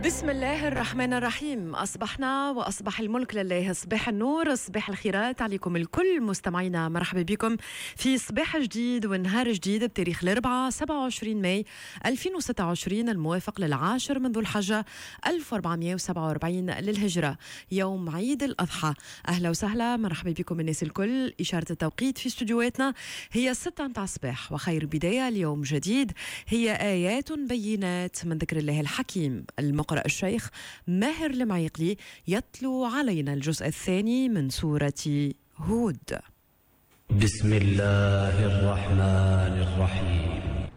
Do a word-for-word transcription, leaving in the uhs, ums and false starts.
بسم الله الرحمن الرحيم. أصبحنا وأصبح الملك لله. صباح النور، صباح الخيرات عليكم الكل مستمعينا. مرحبا بكم في صباح جديد ونهار جديد بتاريخ الأربعاء سبعة وعشرين ماي ألفين وستة وعشرين الموافق للعاشر من ذو الحجة ألف وأربعمائة وسبعة وأربعين للهجرة، يوم عيد الأضحى. أهلا وسهلا، مرحبا بكم الناس الكل. إشارة التوقيت في استوديوهاتنا هي ستة متاع الصباح، وخير بداية اليوم جديد هي آيات بينات من ذكر الله الحكيم. المقرأ الشيخ ماهر المعيقلي يتلو علينا الجزء الثاني من سورة هود. بسم الله الرحمن الرحيم.